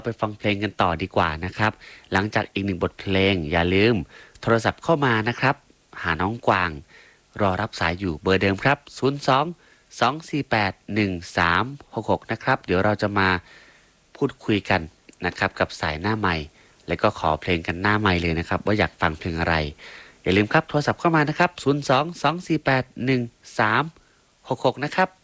ไปฟังเพลงกันต่อดีกว่านะครับหลังจากอีกหนึ่งบทเพลงอย่าลืมโทรศัพท์เข้ามานะครับหาน้องกวางรอรับสายอยู่เบอร์เดิมครับ02 248 1366นะครับเดี๋ยวเราจะมาพูดคุยกันนะครับกับสายหน้าใหม่แล้วก็ขอเพลงกันหน้าใหม่เลยนะครับว่าอยากฟังเพลงอะไรอย่าลืมครับโทรศัพท์เข้ามานะครับ02 248 1366นะครับ